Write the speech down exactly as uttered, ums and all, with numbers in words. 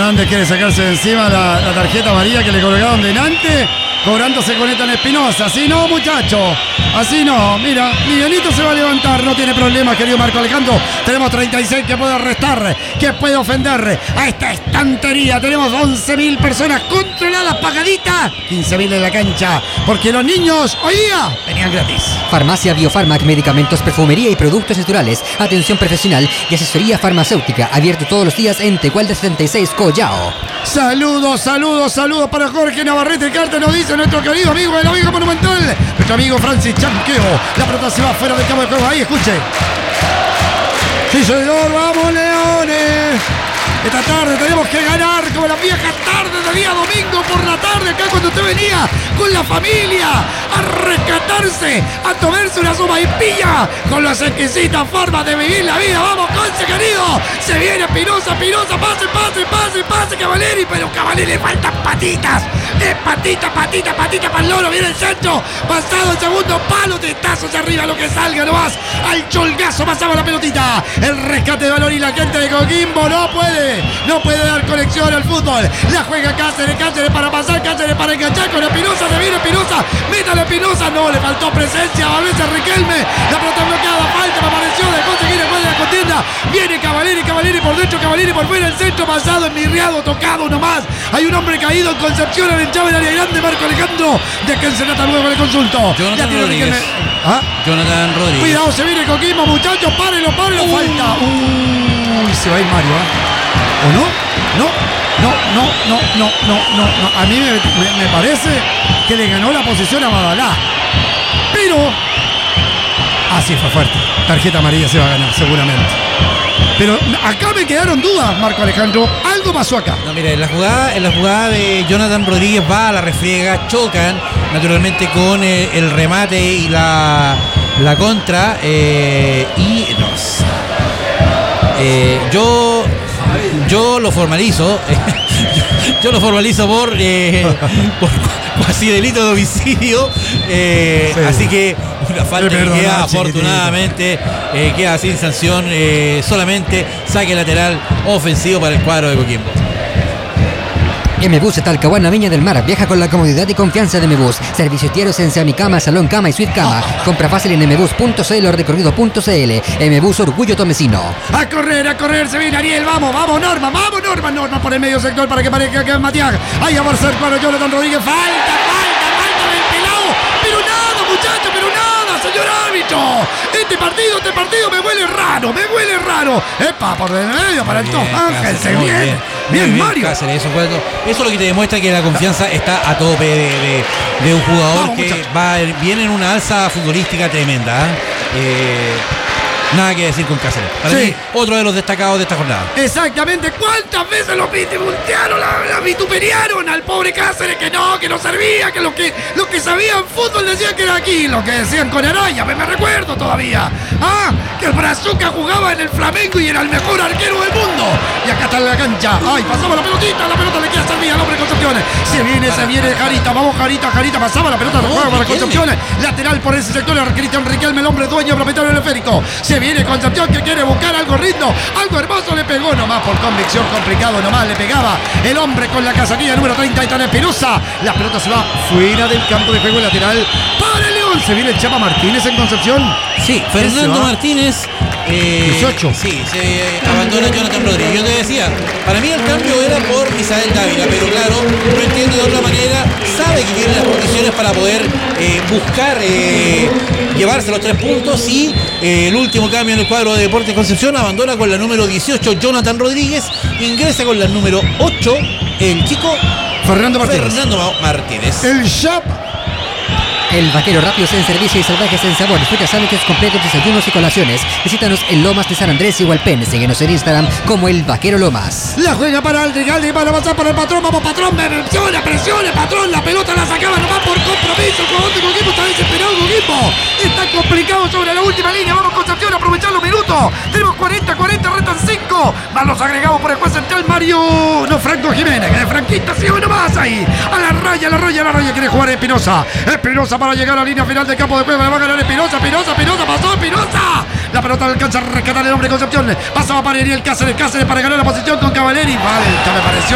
Fernández quiere sacarse de encima la, la tarjeta amarilla que le colocaron delante, cobrándose con Ethan Espinosa. Así no, muchacho, así no. Mira, Miguelito se va a levantar, no tiene problema, querido Marco Alejandro. Tenemos treinta y seis que puede arrestar, que puede ofender a esta estantería. Tenemos once mil personas controladas, pagaditas, quince mil en la cancha, porque los niños hoy día venían gratis. Farmacia Biofarmac, medicamentos, perfumería y productos naturales, atención profesional y asesoría farmacéutica, abierto todos los días en Tecual de setenta y seis, Collao. Saludos, saludos, saludos para Jorge Navarrete Carta, nos dice nuestro querido amigo de la Amiga Monumental, nuestro amigo Francis Chanqueo. La pelota se va fuera del campo de juego, ahí escuche. Sí, señor, vamos Leones. Esta tarde tenemos que ganar como las viejas tardes de día domingo por la tarde, acá cuando usted venía con la familia a rescatarse, a tomarse una sopa y pilla con las exquisitas formas de vivir la vida. Vamos, Conce, querido. Se viene Espinosa, Espinosa, pase, pase, pase, pase, Cavaleri, pero Cavaleri le faltan patitas. Es patita, patita, patita para el loro. Viene el centro, pasado el segundo palo, testazos arriba, lo que salga nomás. Al cholgazo pasaba la pelotita. El rescate de valor y la gente de Coquimbo no puede. No puede dar conexión al fútbol. La juega Cáceres, Cáceres para pasar, Cáceres para enganchar con Espinosa. Se viene Espinosa, métale Espinosa. No, le faltó presencia a veces Riquelme. La pelota bloqueada, falta, me apareció de conseguir el gol de la contienda. Viene Cavaleri, Cavaleri por dentro, Cavaleri por fuera. El centro pasado, enmirriado, tocado nomás. Hay un hombre caído en Concepción, en el Chávez, en área grande. Marco Alejandro, ¿de quién se trata luego? Le consulto. Jonathan Rodríguez. ¿Ah? Jonathan Rodríguez. Cuidado, se viene Coquimbo, muchachos. Párelo, párelo. Uh. Falta. Uy, se va a ir Mario, ¿eh? ¿O no? No, no, no, no, no, no, no, no. A mí me, me, me parece que le ganó la posición a Badalá. Pero así fue fuerte. Tarjeta amarilla se va a ganar, seguramente. Pero acá me quedaron dudas, Marco Alejandro. Algo pasó acá. No, mira, en la jugada, en la jugada de Jonathan Rodríguez va a la refriega, chocan naturalmente con el, el remate y la, la contra. Eh, y no, eh, yo Yo lo formalizo, yo lo formalizo por, eh, por cuasi delito de homicidio, eh, sí. Así que una falta que queda, afortunadamente, eh, queda sin sanción, eh, solamente saque lateral ofensivo para el cuadro de Coquimbo. M-Bus de Talcahuano, Viña del Mar. Viaja con la comodidad y confianza de M-Bus. Servicios diarios en Seamicama, Salón Cama y Suite Cama. Compra fácil en mbus punto cl o recorrido punto cl. M-Bus, orgullo tomecino. A correr, a correr, se viene Ariel. Vamos, vamos, Norma, vamos, Norma, Norma por el medio sector para que parezca que es Matías. Ahí a marcar para Jonathan Rodríguez. Falta, falta, falta del pelado. Pero nada, muchachos, pero nada, señor árbitro. Este partido, este partido me huele raro, me huele raro. Epa, por el medio para el top. Ángel, se viene. Bien, bien, bien, Mario. Cáceres, eso, eso es lo que te demuestra que la confianza está a tope de, de, de un jugador. Vamos, que muchacho. va viene en una alza futbolística tremenda. Eh, Nada que decir con Cáceres. Para sí. mí, otro de los destacados de esta jornada. Exactamente. ¿Cuántas veces lo vitupearon, la, la vituperiaron al pobre Cáceres? Que no, que no servía, que los que, los que sabían fútbol decían que era aquí, lo que decían con Araya, me, me recuerdo todavía. Ah, que el Brazuca jugaba en el Flamengo y era el mejor arquero del mundo. Y acá está en la cancha. Ay, pasaba la pelotita, la pelota le queda servida al hombre de Concepción. Se viene, para, se viene para. Jarita, vamos Jarita, Jarita, pasaba la pelota, no, juega para Concepción. Lateral por ese sector, Cristian Riquelme, el hombre dueño, propietario del esférico. Se viene Concepción que quiere buscar algo rindo, algo hermoso, le pegó nomás por convicción, complicado nomás, le pegaba el hombre con la casaquilla número treinta, Ethan Espinosa. La pelota se va fuera del campo de juego lateral para el León. Se viene el Chapa Martínez en Concepción. Sí, Fernando Martínez. Eh, dieciocho. Sí, se abandona Jonathan Rodríguez. Yo te decía, para mí el cambio era por Misael Dávila, pero claro, no entiende de otra manera, sabe que tiene las condiciones para poder eh, buscar eh, llevarse los tres puntos y eh, el último cambio en el cuadro de Deportes Concepción abandona con la número dieciocho Jonathan Rodríguez, ingresa con la número ocho el chico Fernando Martínez. Fernando Martínez. El Chapa. El Vaquero, rápidos en servicio y salvajes en sabor. Disfruta sándwiches completos, desayunos y colaciones. Visítanos en Lomas de San Andrés y Hualpén. Síguenos en Instagram como El Vaquero Lomas. La juega para Aldrich, Aldrich para avanzar para el patrón. Vamos, patrón, presiona, presiona, patrón. La pelota la sacaba nomás por compromiso. El jugador de Coquimbo está desesperado. Coquimbo está complicado sobre la última línea. Vamos, Concepción, a aprovechar los minutos. Tenemos cuarenta, cuarenta, restan cinco. Más los agregados por el juez central Mario. No, Franco Jiménez, que de franquista sigue uno más ahí. A la raya, a la raya, a la raya. Quiere jugar Espinosa. Espinosa para llegar a la línea final del campo de juego. Le va a ganar Espinosa, Espinosa, Espinosa, pasó Espinosa. La pelota alcanza a rescatar el hombre de Concepción. Pasaba para Ariel Cáceres, Cáceres para ganar la posición con Cavaleri. Falta, me pareció.